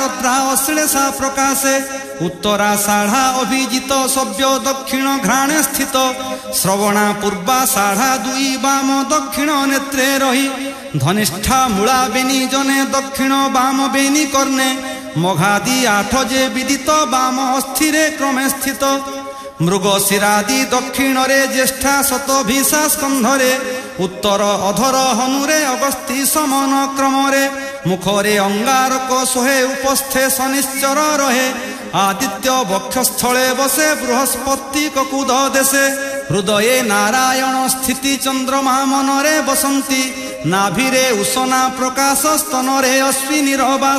अश्लेषा प्रकाशे उत्तराषाढ़ा अभिजित सव्य दक्षिण घ्राणे स्थित श्रवणा पूर्वाषाढ़ा दुई वाम दक्षिण नेत्रे रही धनिष्ठा मूला बेनी जने दक्षिण वाम बेनी कर्णे मघादि आठ जे विदित वाम अस्थिरे क्रमे स्थित मृगशिरादि दक्षिण रे ज्येष्ठा शतभिषा स्कंधरे उत्तर अधर हनुरे अगस्ती समन क्रमरे मुखरे अंगारक सोहे उपस्थे शनिश्चर रहे आदित्य वक्षस्थले बसे बृहस्पति ककुद देशे हृदये नारायण स्थिति चंद्रमा मनरे बसंती नाभिरे उषना प्रकाश स्तनरे अश्विनी वास